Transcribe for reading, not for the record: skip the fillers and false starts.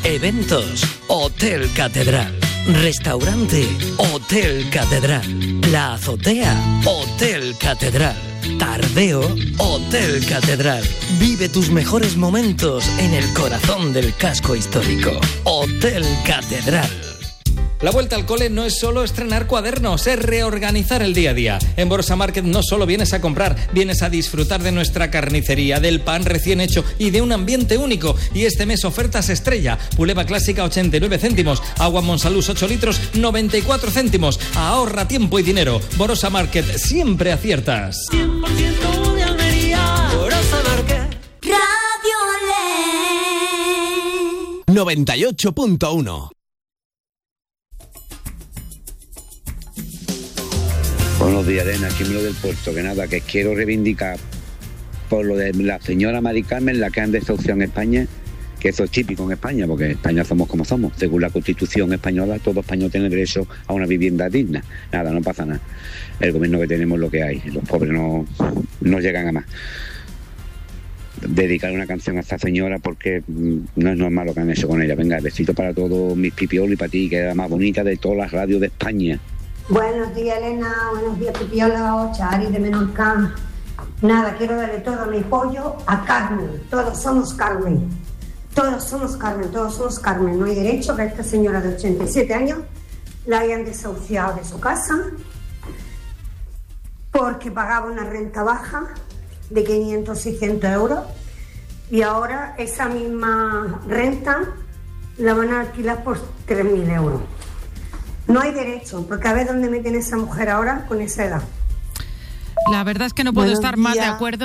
Eventos, Hotel Catedral. Restaurante, Hotel Catedral. La azotea, Hotel Catedral. Tardeo, Hotel Catedral. Vive tus mejores momentos en el corazón del casco histórico. Hotel Catedral. La vuelta al cole no es solo estrenar cuadernos, es reorganizar el día a día. En Borosa Market no solo vienes a comprar, vienes a disfrutar de nuestra carnicería, del pan recién hecho y de un ambiente único. Y este mes ofertas estrella. Puleva clásica 89 céntimos, agua Monsalús 8 litros 94 céntimos. Ahorra tiempo y dinero. Borosa Market, siempre aciertas. 100% de Almería. Borosa Market. Radio Le 98.1. Buenos días, Elena, aquí Milo del Puerto, que nada, que quiero reivindicar por lo de la señora Mari Carmen, la que han desahuciado en España, que eso es típico en España, porque en España somos como somos. Según la Constitución española, todo español tiene derecho a una vivienda digna. Nada, no pasa nada. El gobierno que tenemos es lo que hay, los pobres no llegan a más. Dedicar una canción a esta señora porque no es normal lo que han hecho con ella. Venga, besito para todos mis pipiolos y para ti, que es la más bonita de todas las radios de España. Buenos días, Elena. Buenos días, Pipiola, Chari de Menorca. Nada, quiero darle todo mi pollo a Carmen. Todos somos Carmen. Todos somos Carmen, todos somos Carmen. No hay derecho a que esta señora de 87 años la hayan desahuciado de su casa porque pagaba una renta baja de 500, 600 euros y ahora esa misma renta la van a alquilar por 3.000 euros. No hay derecho, porque a ver dónde meten a esa mujer ahora con esa edad. La verdad es que no puedo estar más de acuerdo.